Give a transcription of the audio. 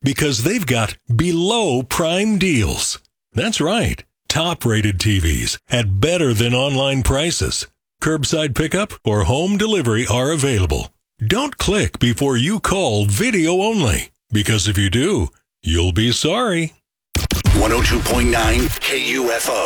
because they've got below prime deals. That's right. Top-rated TVs at better than online prices. Curbside pickup or home delivery are available. Don't click before you call video only, because if you do, you'll be sorry. 102.9 KUFO.